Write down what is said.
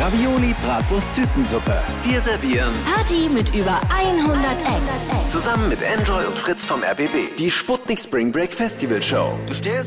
Ravioli, Bratwurst, Tütensuppe. Wir servieren Party mit über 100 Acts. zusammen mit Enjoy und Fritz vom RBB die Sputnik Spring Break Festival Show.